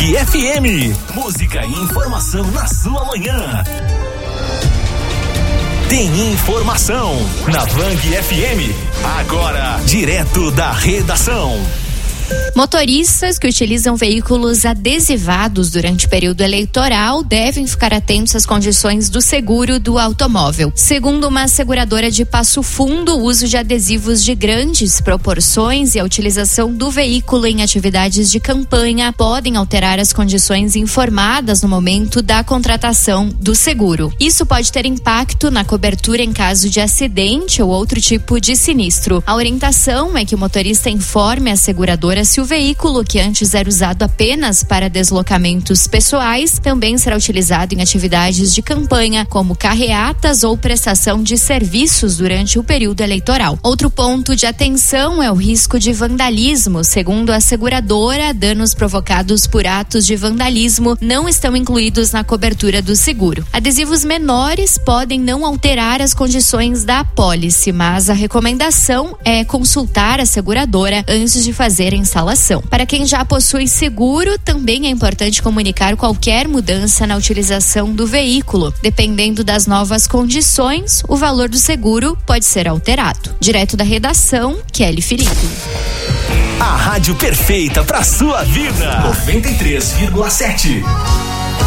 Bang FM. Música e informação na sua manhã. Tem informação na Bang FM. Agora, direto da redação. Motoristas que utilizam veículos adesivados durante o período eleitoral devem ficar atentos às condições do seguro do automóvel. Segundo uma seguradora de Passo Fundo, o uso de adesivos de grandes proporções e a utilização do veículo em atividades de campanha podem alterar as condições informadas no momento da contratação do seguro. Isso pode ter impacto na cobertura em caso de acidente ou outro tipo de sinistro. A orientação é que o motorista informe a seguradora se o veículo, que antes era usado apenas para deslocamentos pessoais, também será utilizado em atividades de campanha, como carreatas ou prestação de serviços durante o período eleitoral. Outro ponto de atenção é o risco de vandalismo. Segundo a seguradora, danos provocados por atos de vandalismo não estão incluídos na cobertura do seguro. Adesivos menores podem não alterar as condições da apólice, mas a recomendação é consultar a seguradora antes de fazer a instalação. Para quem já possui seguro, também é importante comunicar qualquer mudança na utilização do veículo. Dependendo das novas condições, o valor do seguro pode ser alterado. Direto da redação, Kelly Filipe. A rádio perfeita para sua vida. 93,7.